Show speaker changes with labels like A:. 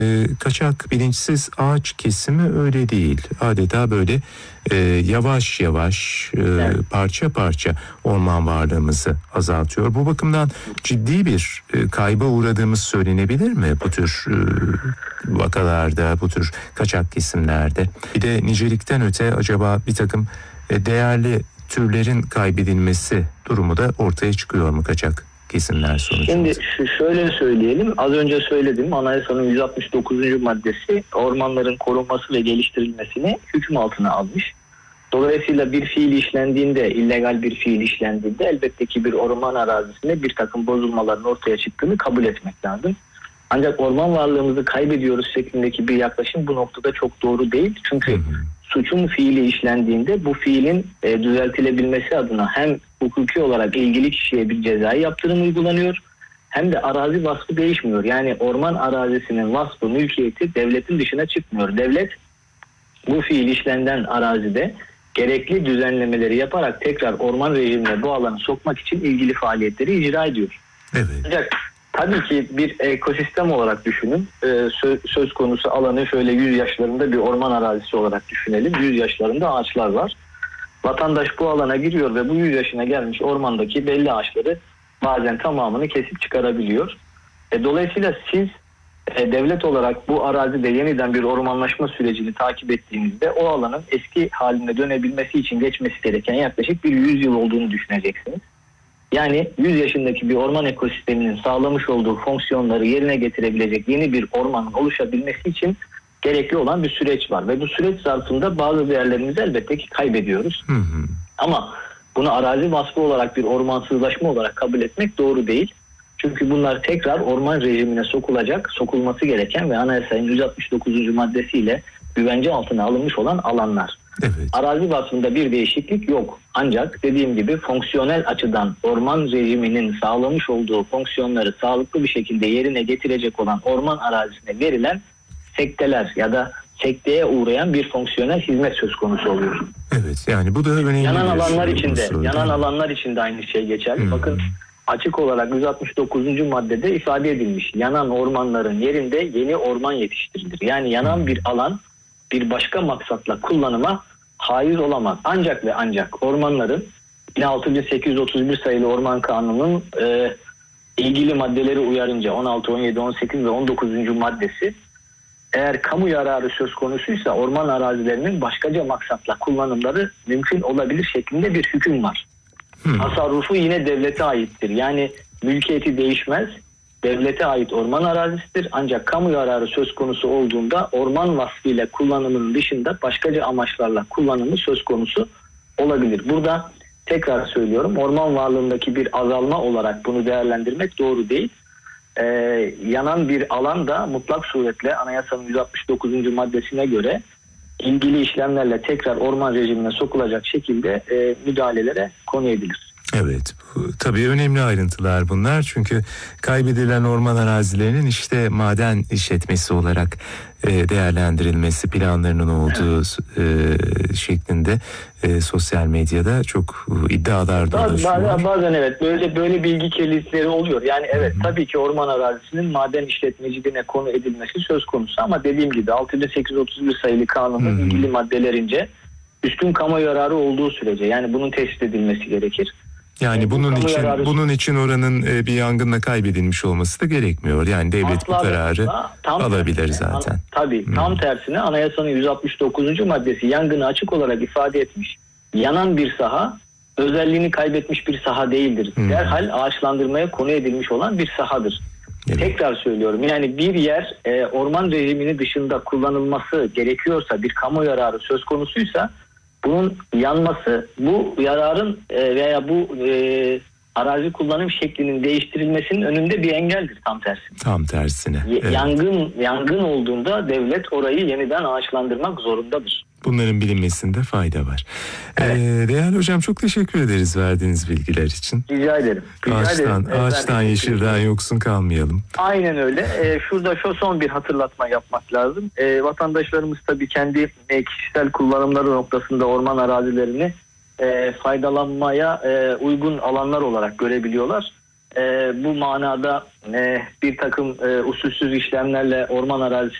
A: Kaçak bilinçsiz ağaç kesimi öyle değil. Adeta böyle yavaş yavaş parça parça orman varlığımızı azaltıyor. Bu bakımdan ciddi bir kayba uğradığımız söylenebilir mi bu tür vakalarda, bu tür kaçak kesimlerde? Bir de nicelikten öte acaba bir takım değerli türlerin kaybedilmesi durumu da ortaya çıkıyor mu kaçak kesimler sonucunda?
B: Şimdi şöyle söyleyelim, az önce söyledim, Anayasanın 169. maddesi ormanların korunması ve geliştirilmesini hüküm altına almış. Dolayısıyla bir fiil işlendiğinde, illegal bir fiil işlendiğinde elbette ki bir orman arazisinde bir takım bozulmaların ortaya çıktığını kabul etmek lazım. Ancak orman varlığımızı kaybediyoruz şeklindeki bir yaklaşım bu noktada çok doğru değil. Çünkü suçun fiili işlendiğinde bu fiilin düzeltilebilmesi adına hem hukuki olarak ilgili kişiye bir cezai yaptırım uygulanıyor hem de arazi vasfı değişmiyor. Yani orman arazisinin vasfı, mülkiyeti devletin dışına çıkmıyor. Devlet bu fiil işlenen arazide gerekli düzenlemeleri yaparak tekrar orman rejimine bu alanı sokmak için ilgili faaliyetleri icra ediyor.
A: Evet.
B: Ancak tabii ki bir ekosistem olarak düşünün. Söz konusu alanı şöyle 100 yaşlarında bir orman arazisi olarak düşünelim. 100 yaşlarında ağaçlar var. Vatandaş bu alana giriyor ve bu 100 yaşına gelmiş ormandaki belli ağaçları bazen tamamını kesip çıkarabiliyor. Dolayısıyla siz devlet olarak bu arazide yeniden bir ormanlaşma sürecini takip ettiğinizde o alanın eski haline dönebilmesi için geçmesi gereken yaklaşık bir 100 yıl olduğunu düşüneceksiniz. Yani 100 yaşındaki bir orman ekosisteminin sağlamış olduğu fonksiyonları yerine getirebilecek yeni bir ormanın oluşabilmesi için gerekli olan bir süreç var. Ve bu süreç zarfında bazı değerlerimizi elbette ki kaybediyoruz. Ama bunu arazi vasfı olarak bir ormansızlaşma olarak kabul etmek doğru değil. Çünkü bunlar tekrar orman rejimine sokulması gereken ve Anayasa'nın 169. maddesiyle güvence altına alınmış olan alanlar.
A: Evet.
B: Arazi vasfında bir değişiklik yok. Ancak dediğim gibi fonksiyonel açıdan orman rejiminin sağlamış olduğu fonksiyonları sağlıklı bir şekilde yerine getirecek olan orman arazisine verilen sekteler ya da sekteye uğrayan bir fonksiyonel hizmet söz konusu oluyor.
A: Evet, yani bu da önemli.
B: Yanan alanlar için de aynı şey geçerli. Bakın açık olarak 169. maddede ifade edilmiş. Yanan ormanların yerinde yeni orman yetiştirilir. Yani yanan bir alan bir başka maksatla kullanıma haiz olamaz. Ancak ve ancak ormanların 6831 sayılı Orman Kanunu'nun ilgili maddeleri uyarınca 16, 17, 18 ve 19. maddesi eğer kamu yararı söz konusuysa orman arazilerinin başkaca maksatla kullanımları mümkün olabilir şeklinde bir hüküm var. Tasarrufu yine devlete aittir. Yani mülkiyeti değişmez. Devlete ait orman arazisidir. Ancak kamu yararı söz konusu olduğunda orman vasfıyla kullanımının dışında başkaca amaçlarla kullanımı söz konusu olabilir. Burada tekrar söylüyorum, orman varlığındaki bir azalma olarak bunu değerlendirmek doğru değil. Yanan bir alan da mutlak suretle Anayasanın 169. maddesine göre ilgili işlemlerle tekrar orman rejimine sokulacak şekilde müdahalelere konu edilir.
A: Evet, tabii önemli ayrıntılar bunlar çünkü kaybedilen orman arazilerinin işte maden işletmesi olarak değerlendirilmesi planlarının olduğu şeklinde sosyal medyada çok iddialar dolaşıyor.
B: Bazen evet böyle bilgi kirlilikleri oluyor. Yani evet tabii ki orman arazisinin maden işletmeciliğine konu edilmesi söz konusu ama dediğim gibi 6831 sayılı kanunun ilgili maddelerince üstün kamu yararı olduğu sürece yani bunun tespit edilmesi gerekir.
A: Yani bunun için oranın bir yangınla kaybedilmiş olması da gerekmiyor. Yani devlet bu kararı alabilir zaten.
B: Tabii tam tersine Anayasanın 169. maddesi yangını açık olarak ifade etmiş. Yanan bir saha özelliğini kaybetmiş bir saha değildir. Derhal ağaçlandırmaya konu edilmiş olan bir sahadır. Evet. Tekrar söylüyorum yani bir yer orman rejimini dışında kullanılması gerekiyorsa bir kamu yararı söz konusuysa bunun yanması bu yararın veya bu arazi kullanım şeklinin değiştirilmesinin önünde bir engeldir tam tersine.
A: Tam tersine.
B: Evet. Yangın olduğunda devlet orayı yeniden ağaçlandırmak zorundadır.
A: Bunların bilinmesinde fayda var. Evet. Değerli hocam çok teşekkür ederiz verdiğiniz bilgiler için.
B: Rica ederim.
A: Ağaçtan yeşilden yoksun kalmayalım.
B: Aynen öyle. Şurada son bir hatırlatma yapmak lazım. Vatandaşlarımız tabii kendi kişisel kullanımları noktasında orman arazilerini faydalanmaya uygun alanlar olarak görebiliyorlar. bu manada bir takım usulsüz işlemlerle orman arazisi